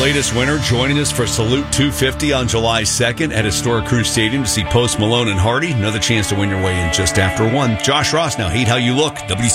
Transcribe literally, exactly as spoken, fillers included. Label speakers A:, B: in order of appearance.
A: latest winner, joining us for Salute two fifty on July second at Historic Crew Stadium to see Post Malone and Hardy. Another chance to win your way in just after one. Josh Ross now, Hate How You Look, W